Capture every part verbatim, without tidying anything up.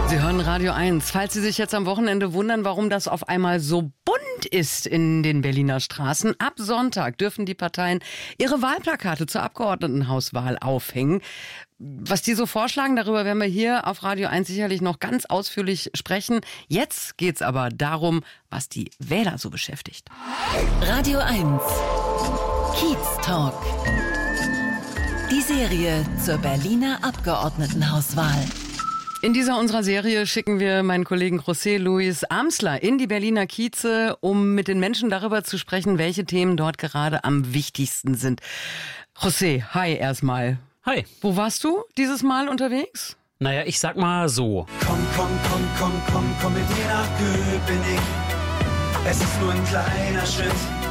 Sie hören Radio eins. Falls Sie sich jetzt am Wochenende wundern, warum das auf einmal so bunt ist in den Berliner Straßen, ab Sonntag dürfen die Parteien ihre Wahlplakate zur Abgeordnetenhauswahl aufhängen. Was die so vorschlagen, darüber werden wir hier auf Radio eins sicherlich noch ganz ausführlich sprechen. Jetzt geht's aber darum, was die Wähler so beschäftigt. Radio eins. Kiez Talk. Die Serie zur Berliner Abgeordnetenhauswahl. In dieser unserer Serie schicken wir meinen Kollegen José Luis Amsler in die Berliner Kieze, um mit den Menschen darüber zu sprechen, welche Themen dort gerade am wichtigsten sind. José, hi erstmal. Hi. Wo warst du dieses Mal unterwegs? Naja, ich sag mal so. Komm, komm, komm, komm, komm, komm mit mir nach Köpenick. Es ist nur ein kleiner Schritt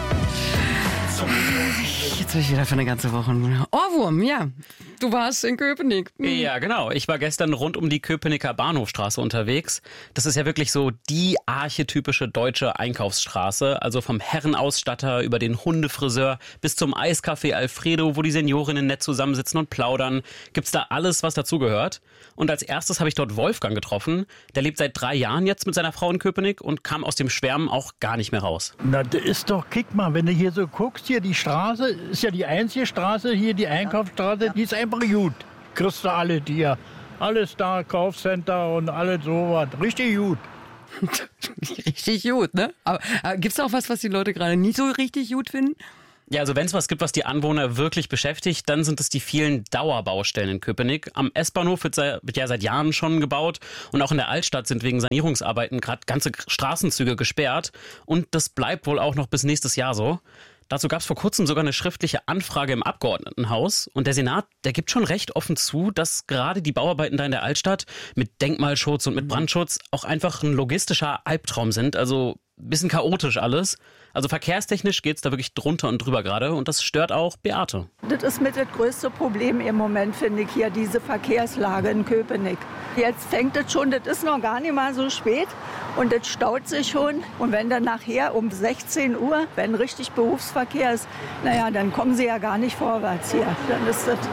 zum Jetzt habe ich wieder für eine ganze Woche einen Ohrwurm, ja. Du warst in Köpenick. Hm. Ja, genau. Ich war gestern rund um die Köpenicker Bahnhofstraße unterwegs. Das ist ja wirklich so die archetypische deutsche Einkaufsstraße. Also vom Herrenausstatter über den Hundefriseur bis zum Eiscafé Alfredo, wo die Seniorinnen nett zusammensitzen und plaudern. Gibt's da alles, was dazugehört. Und als erstes habe ich dort Wolfgang getroffen. Der lebt seit drei Jahren jetzt mit seiner Frau in Köpenick und kam aus dem Schwärmen auch gar nicht mehr raus. Na, das ist doch, kick mal, wenn du hier so guckst, hier die Straße, ist ja die einzige Straße hier, die Einkaufsstraße, die ist einfach gut. Kriegst du alle dir. Alles da, Kaufcenter und alles sowas. Richtig gut. Richtig gut, ne? Aber, aber gibt's auch was, was die Leute gerade nicht so richtig gut finden? Ja, also wenn es was gibt, was die Anwohner wirklich beschäftigt, dann sind es die vielen Dauerbaustellen in Köpenick. Am S-Bahnhof wird, wird ja seit Jahren schon gebaut und auch in der Altstadt sind wegen Sanierungsarbeiten gerade ganze Straßenzüge gesperrt und das bleibt wohl auch noch bis nächstes Jahr so. Dazu gab es vor kurzem sogar eine schriftliche Anfrage im Abgeordnetenhaus und der Senat, der gibt schon recht offen zu, dass gerade die Bauarbeiten da in der Altstadt mit Denkmalschutz und mit Brandschutz auch einfach ein logistischer Albtraum sind, also ein bisschen chaotisch alles. Also verkehrstechnisch geht's da wirklich drunter und drüber gerade und das stört auch Beate. Das ist mit das größte Problem im Moment, finde ich, hier diese Verkehrslage in Köpenick. Jetzt fängt es schon, das ist noch gar nicht mal so spät und das staut sich schon. Und wenn dann nachher um sechzehn Uhr, wenn richtig Berufsverkehr ist, naja, dann kommen sie ja gar nicht vorwärts hier. Dann ist das...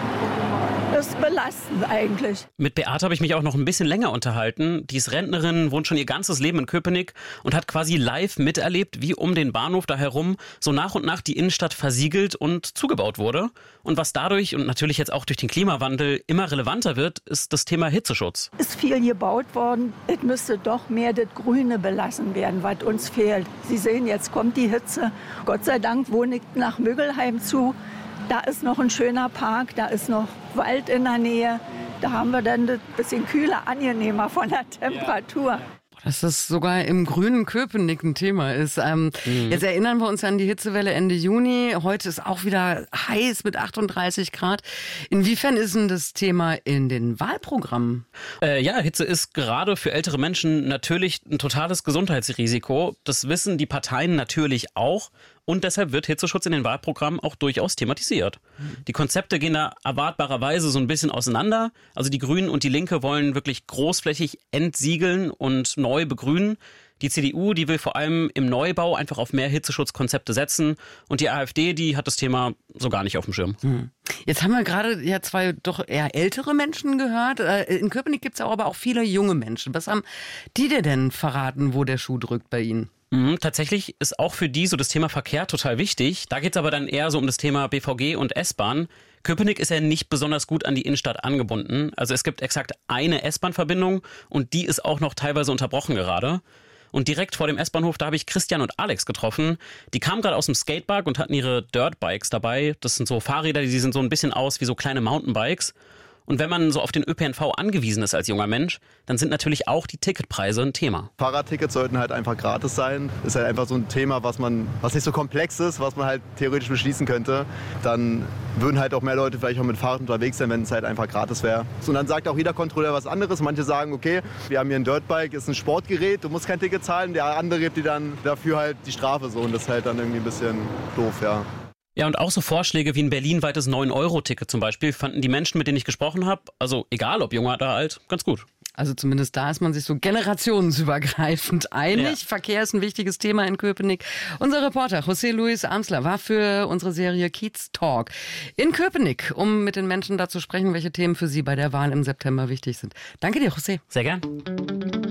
Das ist belastend eigentlich. Mit Beate habe ich mich auch noch ein bisschen länger unterhalten. Die ist Rentnerin, wohnt schon ihr ganzes Leben in Köpenick und hat quasi live miterlebt, wie um den Bahnhof da herum so nach und nach die Innenstadt versiegelt und zugebaut wurde. Und was dadurch und natürlich jetzt auch durch den Klimawandel immer relevanter wird, ist das Thema Hitzeschutz. Es ist viel gebaut worden. Es müsste doch mehr das Grüne belassen werden, was uns fehlt. Sie sehen, jetzt kommt die Hitze. Gott sei Dank wohne ich nach Müggelheim zu. Da ist noch ein schöner Park, da ist noch Wald in der Nähe. Da haben wir dann ein bisschen kühler, angenehmer von der Temperatur. Dass das sogar im grünen Köpenick ein Thema ist. Ähm, mhm. Jetzt erinnern wir uns an die Hitzewelle Ende Juni. Heute ist auch wieder heiß mit achtunddreißig Grad. Inwiefern ist denn das Thema in den Wahlprogrammen? Äh, ja, Hitze ist gerade für ältere Menschen natürlich ein totales Gesundheitsrisiko. Das wissen die Parteien natürlich auch. Und deshalb wird Hitzeschutz in den Wahlprogrammen auch durchaus thematisiert. Die Konzepte gehen da erwartbarerweise so ein bisschen auseinander. Also die Grünen und die Linke wollen wirklich großflächig entsiegeln und neu begrünen. Die C D U, die will vor allem im Neubau einfach auf mehr Hitzeschutzkonzepte setzen. Und die AfD, die hat das Thema so gar nicht auf dem Schirm. Hm. Jetzt haben wir gerade ja zwei doch eher ältere Menschen gehört. In Köpenick gibt es aber auch viele junge Menschen. Was haben die dir denn verraten, wo der Schuh drückt bei ihnen? Mhm, tatsächlich ist auch für die so das Thema Verkehr total wichtig. Da geht es aber dann eher so um das Thema B V G und S-Bahn. Köpenick ist ja nicht besonders gut an die Innenstadt angebunden. Also es gibt exakt eine S-Bahn-Verbindung und die ist auch noch teilweise unterbrochen gerade. Und direkt vor dem S-Bahnhof, da habe ich Christian und Alex getroffen. Die kamen gerade aus dem Skatepark und hatten ihre Dirtbikes dabei. Das sind so Fahrräder, die sehen so ein bisschen aus wie so kleine Mountainbikes. Und wenn man so auf den Ö P N V angewiesen ist als junger Mensch, dann sind natürlich auch die Ticketpreise ein Thema. Fahrradtickets sollten halt einfach gratis sein. Ist halt einfach so ein Thema, was man, was nicht so komplex ist, was man halt theoretisch beschließen könnte. Dann würden halt auch mehr Leute vielleicht auch mit Fahrrad unterwegs sein, wenn es halt einfach gratis wäre. Und dann sagt auch jeder Kontrolleur was anderes. Manche sagen, okay, wir haben hier ein Dirtbike, ist ein Sportgerät, du musst kein Ticket zahlen. Der andere gibt dir dann dafür halt die Strafe so. Und das ist halt dann irgendwie ein bisschen doof, ja. Ja, und auch so Vorschläge wie ein berlinweites neun Euro Ticket zum Beispiel fanden die Menschen, mit denen ich gesprochen habe, also egal ob jung oder alt, ganz gut. Also zumindest da ist man sich so generationsübergreifend einig. Ja. Verkehr ist ein wichtiges Thema in Köpenick. Unser Reporter José Luis Amsler war für unsere Serie Kiez Talk in Köpenick, um mit den Menschen da zu sprechen, welche Themen für sie bei der Wahl im September wichtig sind. Danke dir, José. Sehr gern.